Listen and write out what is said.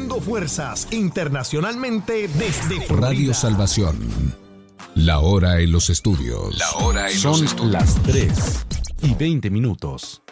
uniendo fuerzas internacionalmente desde Florida. Radio Salvación. La hora en los estudios. Son las 3:20.